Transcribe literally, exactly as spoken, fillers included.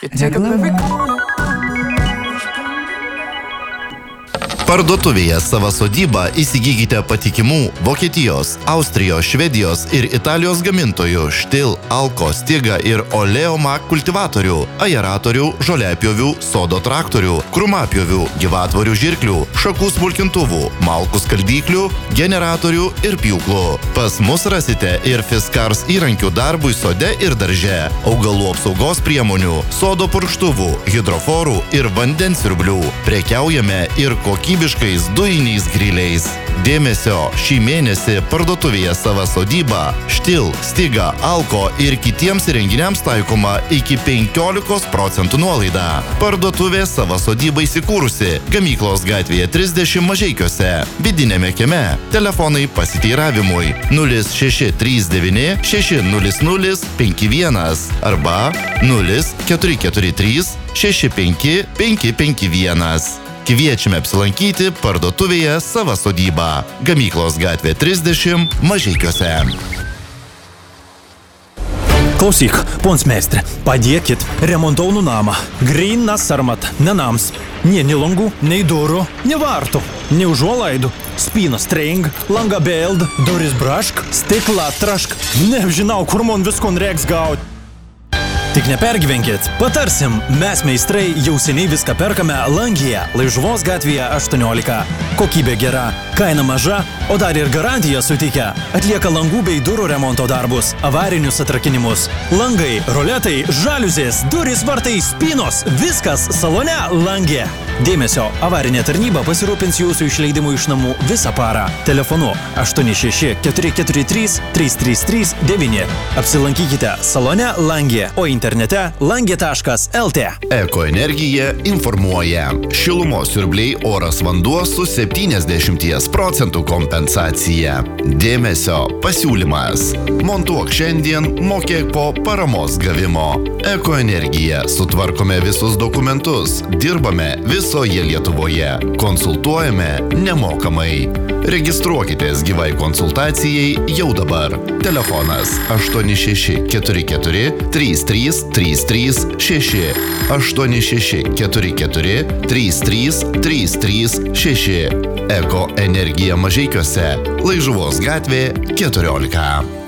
Parduotuvėje Sava sodyba įsigykite patikimų Vokietijos, Austrijos, Švedijos ir Italijos gamintojų Štil, Alko, Stiga ir Oleomak kultivatorių, aeratorių, žoliapjovių, sodo traktorių, krūmapjovių, gyvatvorių žirklių, šakų smulkintuvų, malkų skaldyklių, generatorių ir pjūklų. Pas mus rasite ir Fiskars įrankių darbui sode ir darže, augalų apsaugos priemonių, sodo purkštuvų, hidroforų ir vandens siurblių. Prekiaujame ir kokybiškais dujiniais griliais. Dėmesio, šį mėnesį parduotuvėje Sava sodyba, Štil, Stiga, Alko ir kitiems įrenginiams taikoma iki penkiolikos procentų nuolaida. Parduotuvė Sava sodyba įsikūrusi Gamyklos gatvėje trisdešimt Mažeikiuose, vidinėme kieme. Telefonai pasiteiravimui nulis šeši trys devyni šeši nulis nulis penki vienas arba nulis keturi keturi trys šeši penki penki penki vienas. Kviečiame apsilankyti parduotuvėje Sava sodyba, Gamyklos gatvė trisdešimt Mažeikiuose. Klausyk, pons meistre, padėkit, remontaunu namą. Grynas sarmat, ne nams. Nie ni langų, nei durų, ni vartų, ni užuolaidų. Spynas treng, langa beld, duris brašk, stikla trašk. Nežinau, kur man viskon reiks gaut. Tik nepergyvenkit, patarsim, mes meistrai jau seniai viską perkame Langyje, Laižuvos gatvėje aštuoniolika. Kokybė gera, kaina maža, o dar ir garantiją suteikia. Atlieka langų bei durų remonto darbus, avarinius atrakinimus. Langai, roletai, žaliuzės, durys, vartai, spynos, viskas salone Langė. Dėmesio, avarinė tarnyba pasirūpins jūsų išleidimu iš namų visą parą. Telefonu aštuoni šeši keturi keturi trys trys trys trys devyni. Apsilankykite salone Langė, o internete langė taškas el tė. Ekoenergija informuoja. Šilumos siurbliai, oras, vanduo su septyniasdešimt procentų kompensacija. Dėmesio, pasiūlymas. Montuok šiandien, mokėk po paramos gavimo. Ekoenergija. Sutvarkome visus dokumentus. Dirbame visoje Lietuvoje. Konsultuojame nemokamai. Registruokitės gyvai konsultacijai jau dabar. Telefonas aštuoni šeši keturi keturi trys trys trys trys šeši aštuoni šeši keturi keturi trys trys trys trys šeši. Eko energija Mažeikiuose, Laižuvos gatvė keturiolika.